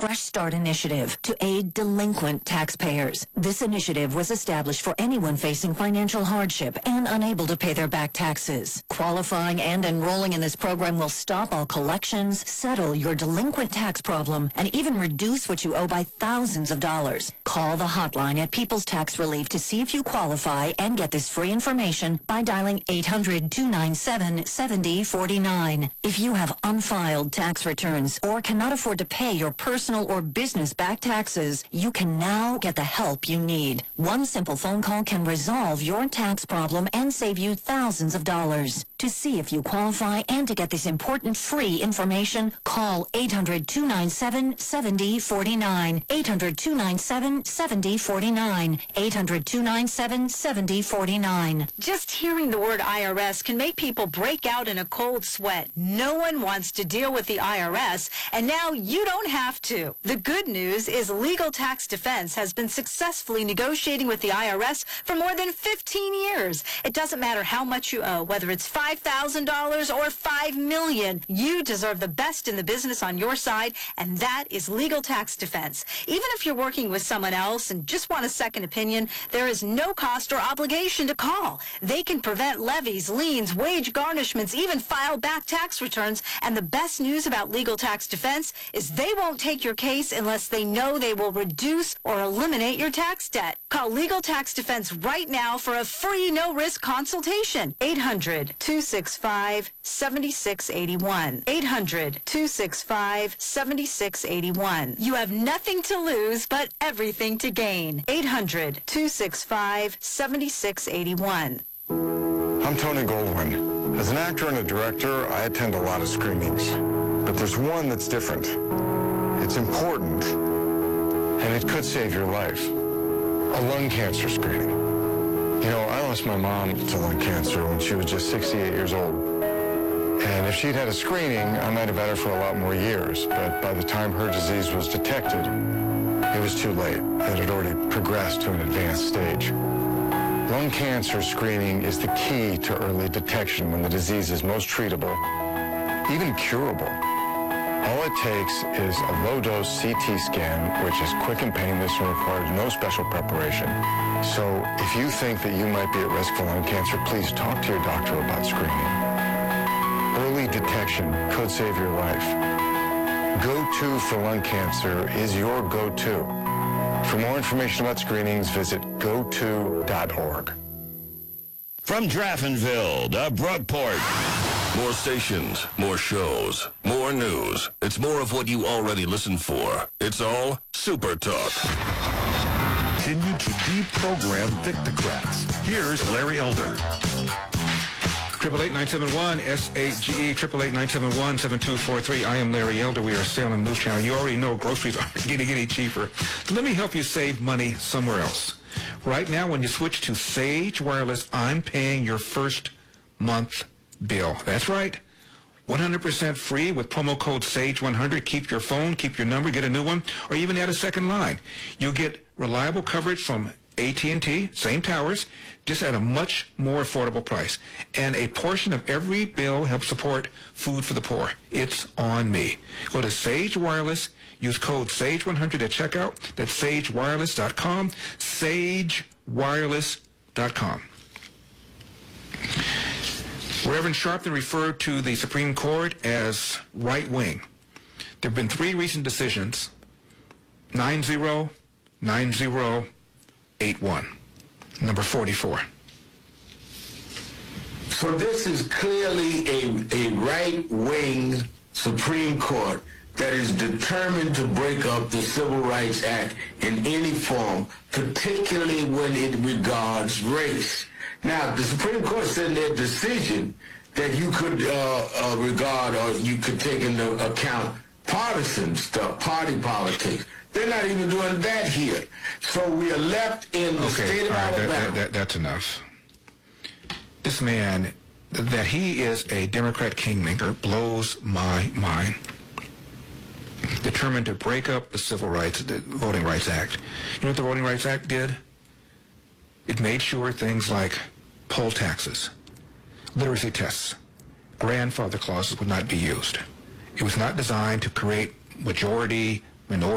Fresh Start Initiative to aid delinquent taxpayers. This initiative was established for anyone facing financial hardship and unable to pay their back taxes. Qualifying and enrolling in this program will stop all collections, settle your delinquent tax problem, and even reduce what you owe by thousands of dollars. Call the hotline at People's Tax Relief to see if you qualify and get this free information by dialing 800-297-7049. If you have unfiled tax returns or cannot afford to pay your personal or business back taxes, you can now get the help you need. One simple phone call can resolve your tax problem and save you thousands of dollars. To see if you qualify and to get this important free information, call 800-297-7049. 800-297-7049. 800-297-7049. Just hearing the word IRS can make people break out in a cold sweat. No one wants to deal with the IRS, and now you don't have to. The good news is Legal Tax Defense has been successfully negotiating with the IRS for more than 15 years. It doesn't matter how much you owe, whether it's $5,000 or $5 million. You deserve the best in the business on your side, and that is Legal Tax Defense. Even if you're working with someone else and just want a second opinion, there is no cost or obligation to call. They can prevent levies, liens, wage garnishments, even file back tax returns. And the best news about Legal Tax Defense is they won't take your case unless they know they will reduce or eliminate your tax debt. Call Legal Tax Defense right now for a free no-risk consultation. 800-265-7681. 800-265-7681. You have nothing to lose but everything to gain. 800-265-7681. I'm Tony Goldwyn. As an actor and a director, I attend a lot of screenings. But there's one that's different. It's important, and it could save your life. A lung cancer screening. You know, I lost my mom to lung cancer when she was just 68 years old. And if she'd had a screening, I might have had her for a lot more years. But by the time her disease was detected, it was too late. It had already progressed to an advanced stage. Lung cancer screening is the key to early detection when the disease is most treatable, even curable. All it takes is a low-dose CT scan, which is quick and painless and requires no special preparation. So if you think that you might be at risk for lung cancer, please talk to your doctor about screening. Early detection could save your life. Go-To for lung cancer is your go-to. For more information about screenings, visit goto.org. From Draftonville to Brookport. More stations, more shows, more news. It's more of what you already listen for. It's all Super Talk. Continue to deprogram Victocrats. Here's Larry Elder. 888-971-SAGE, 888-971-7243. I am Larry Elder. We are Salem News Channel. You already know groceries aren't getting any cheaper. So let me help you save money somewhere else. Right now, when you switch to Sage Wireless, I'm paying your first month bill. That's right. 100% free with promo code SAGE100. Keep your phone, keep your number, get a new one, or even add a second line. You'll get reliable coverage from AT&T, same towers, just at a much more affordable price. And a portion of every bill helps support food for the poor. It's on me. Go to Sage Wireless, use code SAGE100 at checkout. That's sagewireless.com, sagewireless.com. Reverend Sharpton referred to the Supreme Court as right-wing. There have been 3 recent decisions, 9-0, 9-0, 8-1. Number 44. So this is clearly a right-wing Supreme Court that is determined to break up the Civil Rights Act in any form, particularly when it regards race. Now, the Supreme Court said in their decision that you could regard or you could take into account partisan stuff, party politics. They're not even doing that here. So we are left in the state of Alabama. That's enough. This man, that he is a Democrat kingmaker, blows my mind. Determined to break up the the Voting Rights Act. You know what the Voting Rights Act did? It made sure things like poll taxes, literacy tests, grandfather clauses would not be used. It was not designed to create majority, minority,